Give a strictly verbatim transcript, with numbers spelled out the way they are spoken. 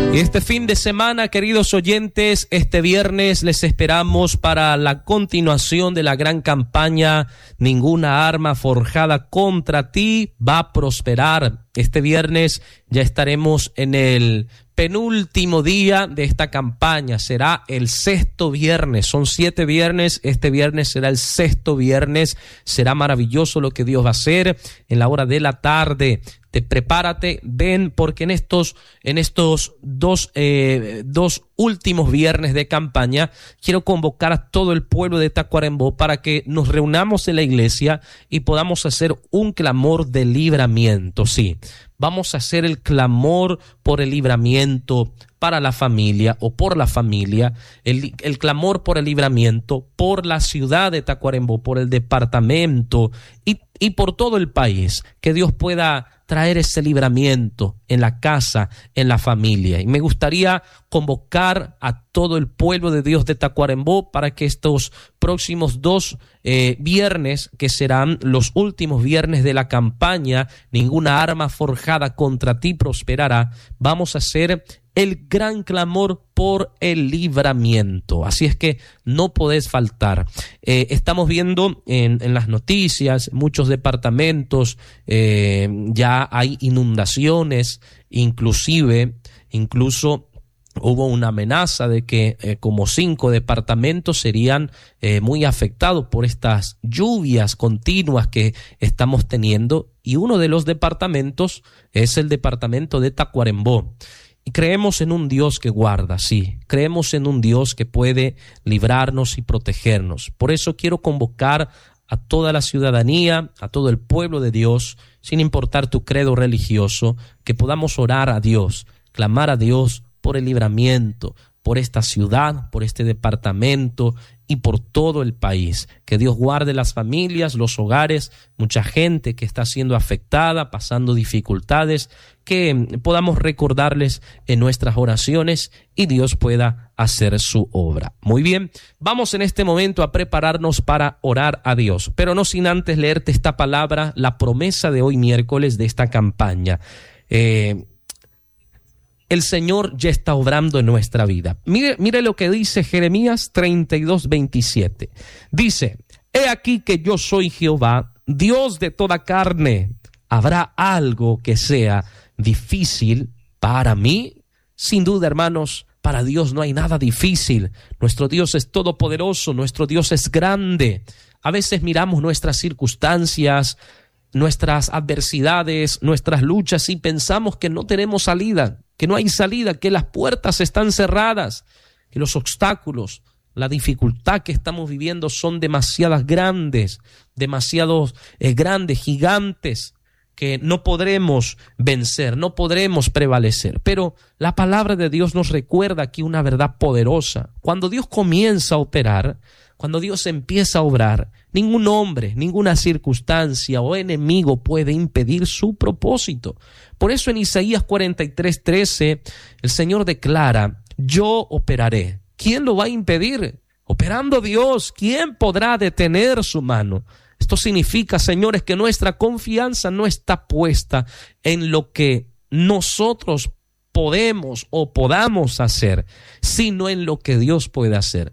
Y este fin de semana, queridos oyentes, este viernes les esperamos para la continuación de la gran campaña Ninguna arma forjada contra ti va a prosperar. Este viernes ya estaremos en el penúltimo día de esta campaña. Será el sexto viernes. Son siete viernes. Este viernes será el sexto viernes. Será maravilloso lo que Dios va a hacer en la hora de la tarde. Te prepárate, ven, porque en estos, en estos dos, eh, dos últimos viernes de campaña quiero convocar a todo el pueblo de Tacuarembó para que nos reunamos en la iglesia y podamos hacer un clamor de libramiento. Sí, vamos a hacer el clamor por el libramiento para la familia o por la familia, el, el clamor por el libramiento por la ciudad de Tacuarembó, por el departamento y, y por todo el país, que Dios pueda traer ese libramiento en la casa, en la familia. Y me gustaría convocar a todo el pueblo de Dios de Tacuarembó para que estos próximos dos eh, viernes, que serán los últimos viernes de la campaña, Ninguna arma forjada contra ti prosperará, vamos a hacer el gran clamor por el libramiento. Así es que no podés faltar. Eh, estamos viendo en, en las noticias, muchos departamentos, eh, ya hay inundaciones, inclusive, incluso hubo una amenaza de que eh, como cinco departamentos serían eh, muy afectados por estas lluvias continuas que estamos teniendo, y uno de los departamentos es el departamento de Tacuarembó. Y creemos en un Dios que guarda, sí, creemos en un Dios que puede librarnos y protegernos. Por eso quiero convocar a toda la ciudadanía, a todo el pueblo de Dios, sin importar tu credo religioso, que podamos orar a Dios, clamar a Dios por el libramiento, por esta ciudad, por este departamento y por todo el país. Que Dios guarde las familias, los hogares, mucha gente que está siendo afectada, pasando dificultades, que podamos recordarles en nuestras oraciones y Dios pueda hacer su obra. Muy bien, vamos en este momento a prepararnos para orar a Dios, pero no sin antes leerte esta palabra, la promesa de hoy miércoles de esta campaña. Eh, El Señor ya está obrando en nuestra vida. Mire, mire lo que dice Jeremías treinta y dos, veintisiete. Dice: he aquí que yo soy Jehová, Dios de toda carne. ¿Habrá algo que sea difícil para mí? Sin duda, hermanos, para Dios no hay nada difícil. Nuestro Dios es todopoderoso, nuestro Dios es grande. A veces miramos nuestras circunstancias, nuestras adversidades, nuestras luchas y pensamos que no tenemos salida, que no hay salida, que las puertas están cerradas, que los obstáculos, la dificultad que estamos viviendo son demasiadas grandes, demasiados eh, grandes, gigantes, que no podremos vencer, no podremos prevalecer. Pero la palabra de Dios nos recuerda aquí una verdad poderosa. Cuando Dios comienza a operar, cuando Dios empieza a obrar, ningún hombre, ninguna circunstancia o enemigo puede impedir su propósito. Por eso en Isaías cuarenta y tres, trece, el Señor declara: yo operaré. ¿Quién lo va a impedir? Operando Dios, ¿quién podrá detener su mano? Esto significa, señores, que nuestra confianza no está puesta en lo que nosotros podemos o podamos hacer, sino en lo que Dios puede hacer.